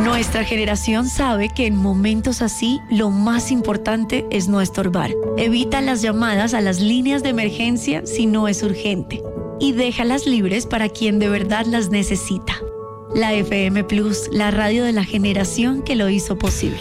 Nuestra generación sabe que en momentos así lo más importante es no estorbar. Evita las llamadas a las líneas de emergencia si no es urgente y déjalas libres para quien de verdad las necesita. La FM Plus, la radio de la generación que lo hizo posible.